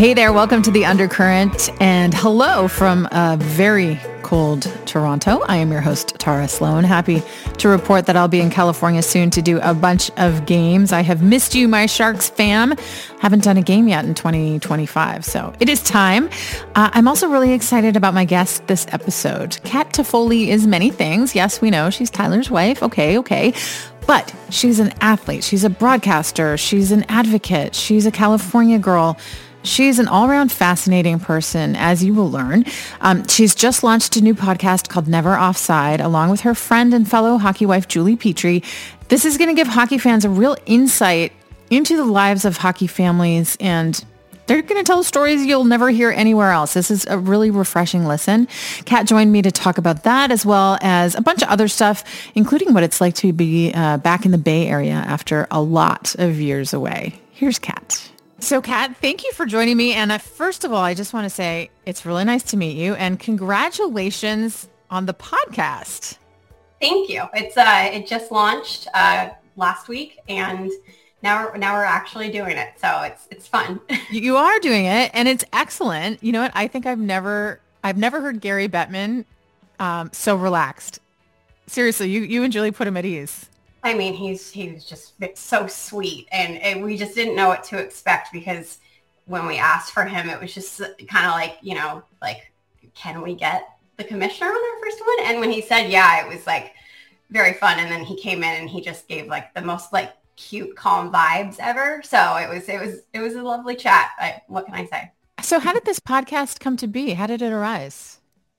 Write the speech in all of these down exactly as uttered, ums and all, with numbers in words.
Hey there, welcome to The Undercurrent, and hello from a very cold Toronto. I am your host, Tara Sloan. Happy to report that I'll be in California soon to do a bunch of games. I have missed you, my Sharks fam. Haven't done a game yet in twenty twenty-five, so it is time. Uh, I'm also really excited about my guest this episode. Kat Toffoli is many things. Yes, we know she's Tyler's wife. Okay, okay. But she's an athlete. She's a broadcaster. She's an advocate. She's a California girl. She's an all-around fascinating person, as you will learn. Um, she's just launched a new podcast called Never Offside, along with her friend and fellow hockey wife, Julie Petrie. This is going to give hockey fans a real insight into the lives of hockey families, and they're going to tell stories you'll never hear anywhere else. This is a really refreshing listen. Kat joined me to talk about that, as well as a bunch of other stuff, including what it's like to be uh, back in the Bay Area after a lot of years away. Here's Kat. So, Kat, thank you for joining me. And uh, first of all, I just want to say it's really nice to meet you, and congratulations on the podcast. Thank you. It's uh, it just launched uh, last week, and now we're, now we're actually doing it. So it's it's fun. You are doing it, and it's excellent. You know what? I think I've never I've never heard Gary Bettman um, so relaxed. Seriously, you you and Julie put him at ease. I mean, he's he was just so sweet, and, and we just didn't know what to expect, because when we asked for him, it was just kind of like, you know, like, can we get the commissioner on our first one? And when he said, yeah, it was like very fun. And then he came in and he just gave like the most like cute, calm vibes ever. So it was it was it was a lovely chat. I, what can I say? So how did this podcast come to be? How did it arise?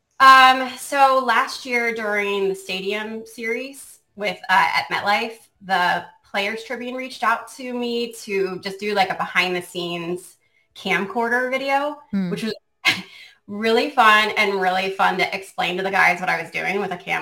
Um, so last year during the Stadium series, with uh, at MetLife, the Players Tribune reached out to me to just do like a behind the scenes camcorder video, hmm. which was really fun and really fun to explain to the guys what I was doing with a camcorder.